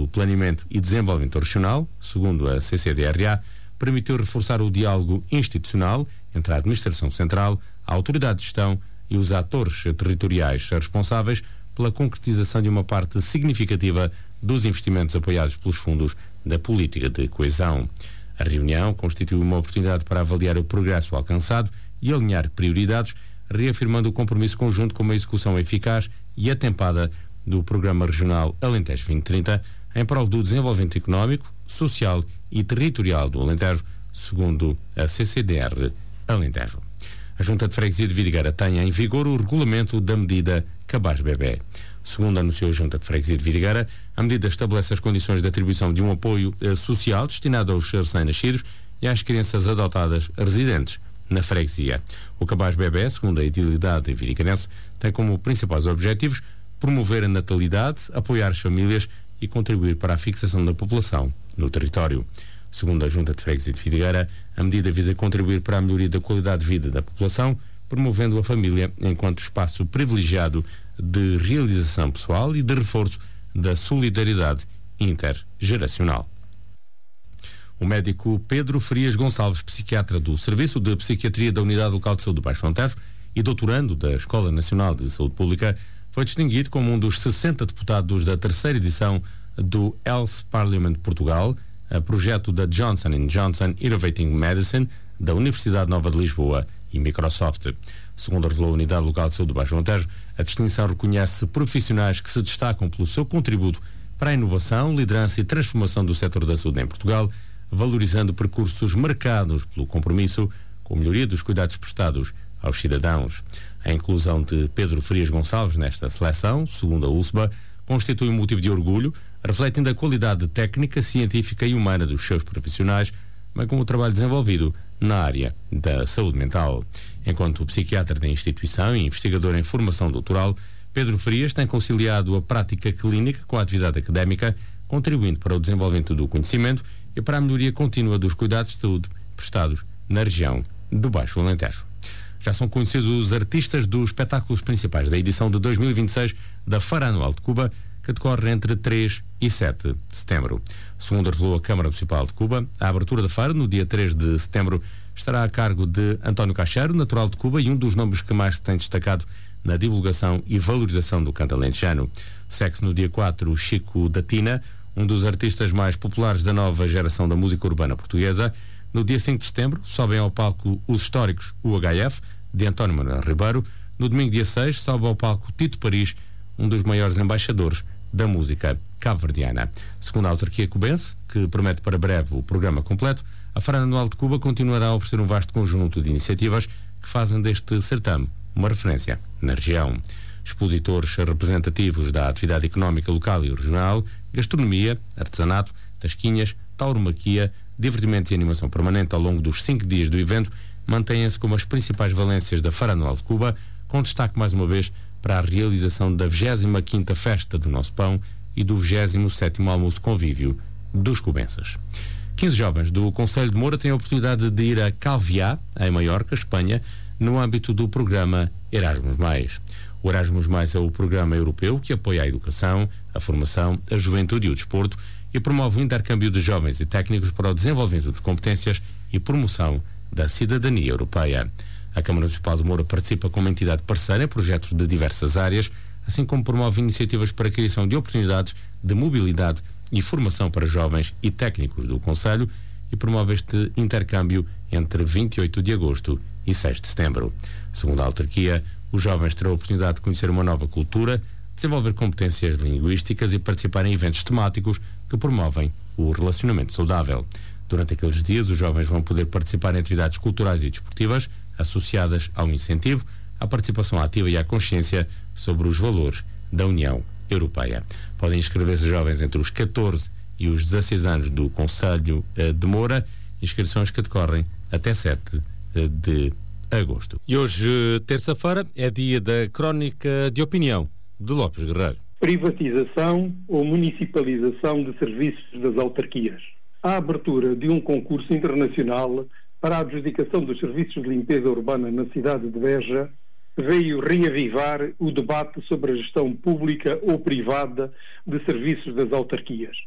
do Planeamento e Desenvolvimento Regional, segundo a CCDRA, permitiu reforçar o diálogo institucional entre a Administração Central, a Autoridade de Gestão e os atores territoriais responsáveis pela concretização de uma parte significativa dos investimentos apoiados pelos fundos da política de coesão. A reunião constituiu uma oportunidade para avaliar o progresso alcançado e alinhar prioridades, reafirmando o compromisso conjunto com uma execução eficaz e atempada do Programa Regional Alentejo 2030 em prol do desenvolvimento económico, social e territorial do Alentejo, segundo a CCDR Alentejo. A Junta de Freguesia de Vidigueira tem em vigor o regulamento da medida Cabaz Bebé. Segundo anunciou a Junta de Freguesia de Vidigueira, a medida estabelece as condições de atribuição de um apoio social destinado aos recém-nascidos e às crianças adotadas residentes na freguesia. O Cabaz Bebé, segundo a Idilidade Vidigueirense, tem como principais objetivos promover a natalidade, apoiar as famílias e contribuir para a fixação da população no território. Segundo a Junta de Freguesia de Vidigueira, a medida visa contribuir para a melhoria da qualidade de vida da população, promovendo a família enquanto espaço privilegiado de realização pessoal e de reforço da solidariedade intergeracional. O médico Pedro Frias Gonçalves, psiquiatra do Serviço de Psiquiatria da Unidade Local de Saúde do Baixo Alentejo e doutorando da Escola Nacional de Saúde Pública, foi distinguido como um dos 60 deputados da terceira edição do Health Parliament Portugal, a projeto da Johnson & Johnson Innovating Medicine, da Universidade Nova de Lisboa e Microsoft. Segundo revelou a Unidade Local de Saúde do Baixo Alentejo, a distinção reconhece profissionais que se destacam pelo seu contributo para a inovação, liderança e transformação do setor da saúde em Portugal, valorizando percursos marcados pelo compromisso com a melhoria dos cuidados prestados aos cidadãos. A inclusão de Pedro Frias Gonçalves nesta seleção, segundo a USBA, constitui um motivo de orgulho, refletindo a qualidade técnica, científica e humana dos seus profissionais, bem como o trabalho desenvolvido na área da saúde mental. Enquanto psiquiatra da instituição e investigador em formação doutoral, Pedro Frias tem conciliado a prática clínica com a atividade académica, contribuindo para o desenvolvimento do conhecimento e para a melhoria contínua dos cuidados de saúde prestados na região do Baixo Alentejo. Já são conhecidos os artistas dos espetáculos principais da edição de 2026 da Feira Anual de Cuba, que decorre entre 3 e 7 de setembro. Segundo revelou a Câmara Municipal de Cuba, a abertura da feira, no dia 3 de setembro, estará a cargo de António Cacheiro, natural de Cuba e um dos nomes que mais se tem destacado na divulgação e valorização do canto alentejano. Segue-se no dia 4 Chico da Tina, um dos artistas mais populares da nova geração da música urbana portuguesa. No dia 5 de setembro, sobem ao palco os históricos UHF, de António Manuel Ribeiro. No domingo, dia 6, sobe ao palco Tito Paris, um dos maiores embaixadores da música cabo-verdiana. Segundo a autarquia cubense, que promete para breve o programa completo, a Feira Anual de Cuba continuará a oferecer um vasto conjunto de iniciativas que fazem deste certame uma referência na região. Expositores representativos da atividade económica local e regional, gastronomia, artesanato, tasquinhas, tauromaquia, divertimento e animação permanente ao longo dos 5 dias do evento mantêm-se como as principais valências da Feira Anual de Cuba, com destaque mais uma vez para a realização da 25ª Festa do Nosso Pão e do 27º Almoço Convívio dos cubenses. 15 jovens do Concelho de Moura têm a oportunidade de ir a Calviá, em Maiorca, Espanha, no âmbito do programa Erasmus+. O Erasmus+ é o programa europeu que apoia a educação, a formação, a juventude e o desporto e promove o intercâmbio de jovens e técnicos para o desenvolvimento de competências e promoção da cidadania europeia. A Câmara Municipal de Moura participa como entidade parceira em projetos de diversas áreas, assim como promove iniciativas para a criação de oportunidades de mobilidade e formação para jovens e técnicos do Concelho e promove este intercâmbio entre 28 de agosto e 6 de setembro. Segundo a autarquia, os jovens terão a oportunidade de conhecer uma nova cultura, desenvolver competências linguísticas e participar em eventos temáticos que promovem o relacionamento saudável. Durante aqueles dias, os jovens vão poder participar em atividades culturais e desportivas associadas ao incentivo, à participação ativa e à consciência sobre os valores da União Europeia. Podem inscrever-se jovens entre os 14 e os 16 anos do Concelho de Moura, inscrições que decorrem até 7 de agosto. E hoje, terça-feira, é dia da Crónica de Opinião de Lopes Guerreiro. Privatização ou municipalização de serviços das autarquias. A abertura de um concurso internacional para a adjudicação dos serviços de limpeza urbana na cidade de Beja veio reavivar o debate sobre a gestão pública ou privada de serviços das autarquias.